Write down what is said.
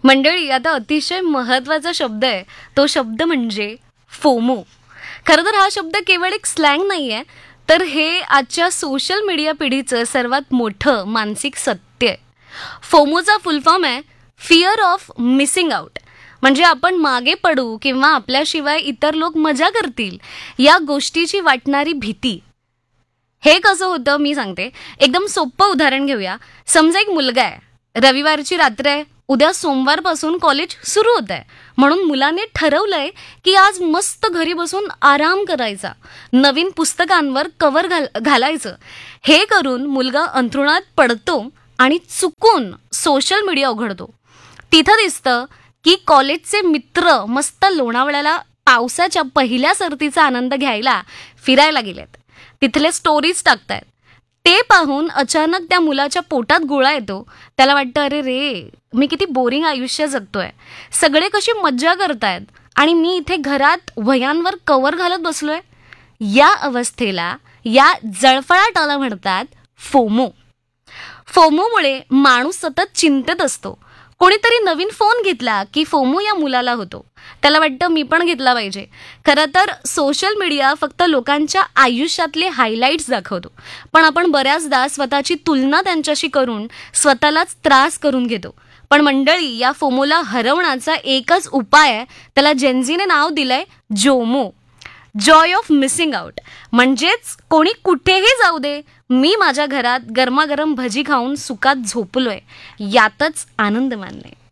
मंडळी, आता अतिशय महत्वाचा शब्द आहे. तो शब्द म्हणजे फोमो. खरं तर हा शब्द केवळ एक स्लँग नाहीये, तर हे आजच्या सोशल मीडिया पिढीचं सर्वात मोठं मानसिक सत्य आहे. फोमोचा फुल फॉर्म आहे फिअर ऑफ मिसिंग आउट. म्हणजे आपण मागे पडू किंवा आपल्याशिवाय इतर लोक मजा करतील या गोष्टीची वाटणारी भीती. हे कसं होतं मी सांगते. एकदम सोपं उदाहरण घेऊया. समजा एक मुलगा आहे, रविवारची रात्र आहे, उद्या सोमवारपासून कॉलेज सुरू होत आहे, म्हणून मुलाने ठरवलंय की आज मस्त घरी बसून आराम करायचा, नवीन पुस्तकांवर कव्हर घालायचं. हे करून मुलगा अंथरुणात पडतो आणि चुकून सोशल मीडिया उघडतो. तिथं दिसतं की कॉलेजचे मित्र मस्त लोणावळ्याला पावसाच्या पहिल्या सरतीचा आनंद घ्यायला फिरायला गेलेत. तिथले स्टोरीज टाकतायत. ते पाहून अचानक त्या मुलाच्या पोटात गोळा येतो. त्याला वाटतं, अरे रे, मी किती बोरिंग आयुष्य जगतोय, सगळे कशी मज्जा करतायत आणि मी इथे घरात वह्यांवर कव्हर घालत बसलोय. या अवस्थेला, या जळफळाटाला म्हणतात फोमो. फोमोमुळे माणूस सतत चिंतेत असतो. कोणीतरी नवीन फोन घेतला की फोमो या मुलाला होतो. त्याला वाटतं मी पण घेतला पाहिजे. खरं तर सोशल मीडिया फक्त लोकांच्या आयुष्यातले हायलाईट्स दाखवतो, पण आपण बऱ्याचदा स्वतःची तुलना त्यांच्याशी करून स्वतःलाच त्रास करून घेतो. पण मंडळी, या फोमोला हरवण्याचा एकच उपाय आहे. त्याला जेनझीने नाव दिलंय Jomo, Joy of missing out. म्हणजेच कोणी कुठेही जाऊ दे, मी माझ्या घरात गरमागरम भजी खाऊन सुखात झोपलोय, यातच आनंद मानणे.